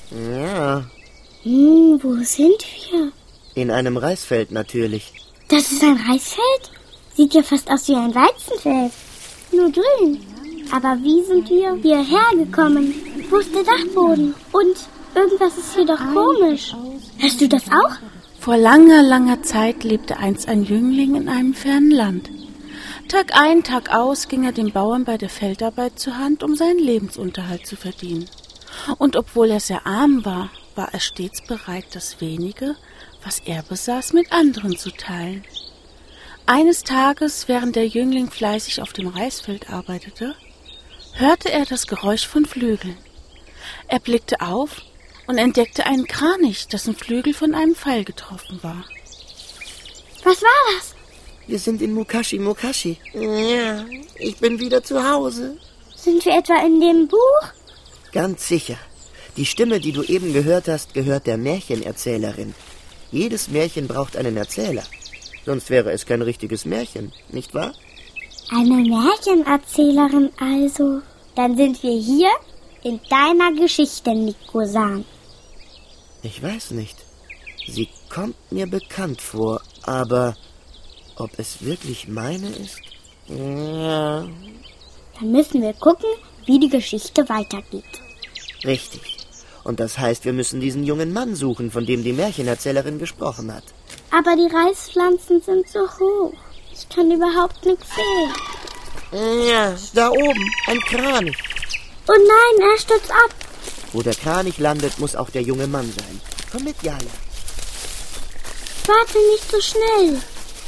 Ja. Wo sind wir? In einem Reisfeld natürlich. Das ist ein Reisfeld? Sieht ja fast aus wie ein Weizenfeld. Nur grün. Aber wie sind wir hierher gekommen? Wo ist der Dachboden? Und irgendwas ist hier doch komisch. Hörst du das auch? Vor langer, langer Zeit lebte einst ein Jüngling in einem fernen Land. Tag ein, Tag aus ging er den Bauern bei der Feldarbeit zur Hand, um seinen Lebensunterhalt zu verdienen. Und obwohl er sehr arm war, war er stets bereit, das Wenige, was er besaß, mit anderen zu teilen. Eines Tages, während der Jüngling fleißig auf dem Reisfeld arbeitete, hörte er das Geräusch von Flügeln. Er blickte auf und entdeckte einen Kranich, dessen Flügel von einem Pfeil getroffen war. Was war das? Wir sind in Mukashi. Ja, ich bin wieder zu Hause. Sind wir etwa in dem Buch? Ganz sicher. Die Stimme, die du eben gehört hast, gehört der Märchenerzählerin. Jedes Märchen braucht einen Erzähler. Sonst wäre es kein richtiges Märchen, nicht wahr? Eine Märchenerzählerin also. Dann sind wir hier in deiner Geschichte, Nico-san. Ich weiß nicht. Sie kommt mir bekannt vor, aber ob es wirklich meine ist? Ja. Dann müssen wir gucken, wie die Geschichte weitergeht. Richtig. Und das heißt, wir müssen diesen jungen Mann suchen, von dem die Märchenerzählerin gesprochen hat. Aber die Reispflanzen sind so hoch. Ich kann überhaupt nichts sehen. Ja, da oben, ein Kranich. Oh nein, er stürzt ab. Wo der Kranich landet, muss auch der junge Mann sein. Komm mit, Jaya. Warte nicht so schnell.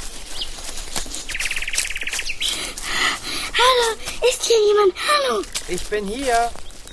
Hallo, ist hier jemand? Hallo. Ich bin hier.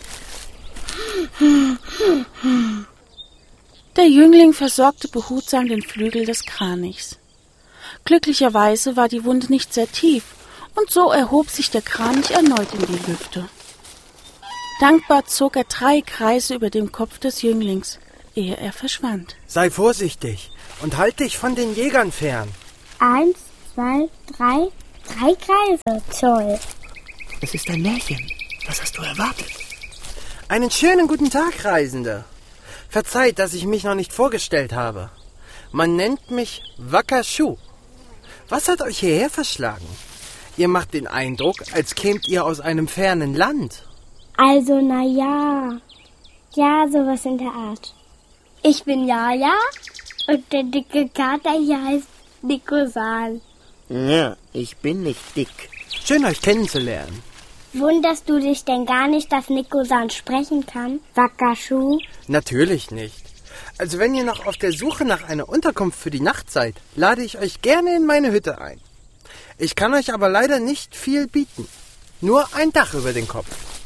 Der Jüngling versorgte behutsam den Flügel des Kranichs. Glücklicherweise war die Wunde nicht sehr tief, und so erhob sich der Kranich erneut in die Lüfte. Dankbar zog er 3 Kreise über dem Kopf des Jünglings, ehe er verschwand. Sei vorsichtig und halt dich von den Jägern fern. 1, 2, 3. 3 Kreise. Toll. Es ist ein Märchen. Was hast du erwartet? Einen schönen guten Tag, Reisende. Verzeiht, dass ich mich noch nicht vorgestellt habe. Man nennt mich Wakashu. Was hat euch hierher verschlagen? Ihr macht den Eindruck, als kämt ihr aus einem fernen Land. Also, ja, sowas in der Art. Ich bin Jaja und der dicke Kater hier heißt Nico-san. Ja, ich bin nicht dick. Schön, euch kennenzulernen. Wunderst du dich denn gar nicht, dass Nico-san sprechen kann, Wakashu? Natürlich nicht. Also wenn ihr noch auf der Suche nach einer Unterkunft für die Nacht seid, lade ich euch gerne in meine Hütte ein. Ich kann euch aber leider nicht viel bieten. Nur ein Dach über den Kopf.